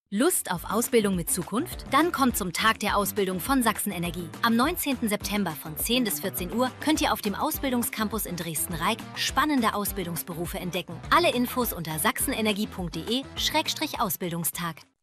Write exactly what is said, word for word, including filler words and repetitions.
Lust auf Ausbildung mit Zukunft? Dann kommt zum Tag der Ausbildung von Sachsen Energie. Am neunzehnten September von zehn bis vierzehn Uhr könnt ihr auf dem Ausbildungscampus in Dresden-Reik spannende Ausbildungsberufe entdecken. Alle Infos unter sachsenenergie punkt de Schrägstrich Ausbildungstag.